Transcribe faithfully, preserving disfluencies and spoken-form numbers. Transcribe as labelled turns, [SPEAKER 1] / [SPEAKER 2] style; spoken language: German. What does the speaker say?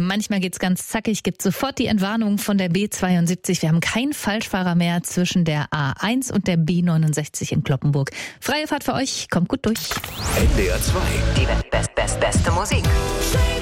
[SPEAKER 1] manchmal geht's ganz zackig, gibt sofort die Entwarnung von der B zweiundsiebzig. Wir haben keinen Falschfahrer mehr zwischen der A eins und der B neunundsechzig in Cloppenburg. Freie Fahrt für euch, kommt gut durch.
[SPEAKER 2] N D R zwei.
[SPEAKER 3] Die best, best, beste Musik.